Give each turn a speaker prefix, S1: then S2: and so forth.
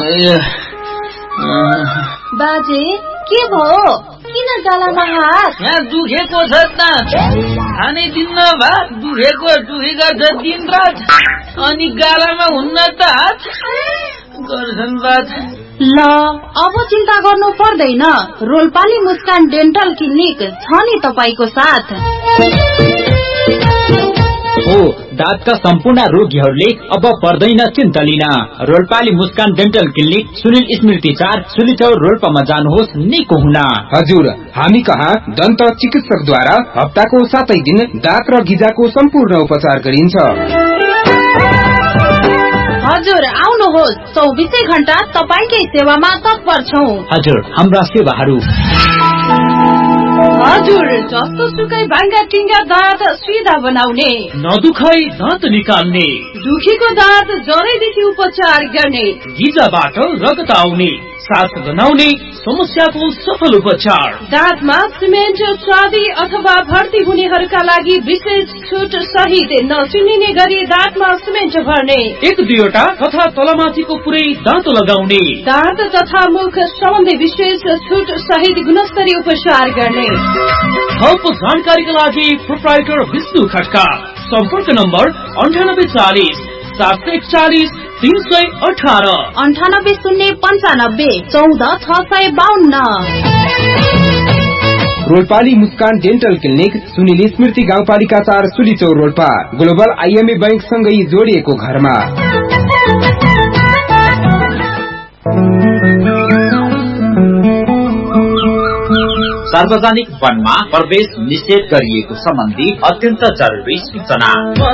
S1: बाजे के भयो? किन गालामा हात?
S2: यहाँ दुखेको छ त, खानै दिन्न भात, दुखेका छ दिन रात, अनि गालामा हुन्न त हात गर्छन् बात।
S1: ल अब चिन्ता गर्नु पर्दैन, रोल्पाली मुस्कान डेन्टल क्लिनिक छ नि तपाईको साथ।
S3: हो, दाँतका सम्पूर्ण रोगीहरूले अब पर्दैन चिन्ता लिन। रोल्पाली मुस्कान डेन्टल क्लिनिक सुनिल स्मृति 4 सुलिचौर रोल्पामा जानुहोस् निको हुन।
S4: हजुर, हामी कहाँ दन्त चिकित्सकद्वारा हप्ताको 7 दिन दाँत र गिजाको सम्पूर्ण उपचार गरिन्छ।
S1: हजुर आउनुहोस्, 24 घण्टा तपाईकै सेवामा तत्पर छौं।
S3: हजुर, हाम्रा सेवाहरू
S1: हजुर, जस्तो सुकै भाङ्गा टिङ्गा दाँत सिधा बनाउने,
S3: नदुखाई दाँत निकाल्ने,
S1: दुखेको दाँत जरैदेखि उपचार गर्ने,
S3: गिजाबाट रगत आउने, सास गनाउने समस्याको सफल उपचार,
S1: दाँतमा सिमेन्ट स्वादी अथवा भर्ती हुनेहरूका लागि विशेष छुट सहित नचिनिने गरी दाँतमा सिमेन्ट भर्ने,
S3: 1-2 तथा तलमाथिको पुरै दाँत लगाउने,
S1: दाँत तथा मुख सम्बन्धी विशेष छुट सहित गुणस्तरीय उपचार गर्ने।
S3: थप जानकारीका लागि प्रोप्राइटर विष्णु खड्का, सम्पर्क नम्बर 9840 741 318
S1: 98 095 14 652।
S4: रोल्पाली मुस्कान डेन्टल क्लिनिक सुनिल स्मृति गाउँपालिका 4 सुलिचौर रोल्पा, ग्लोबल आइएमए बैंक सँगै जोडिएको घरमा।
S5: सार्वजनिक वनमा प्रवेश निषेध गरिएको सम्बन्धी अत्यन्त जरुरी सूचना।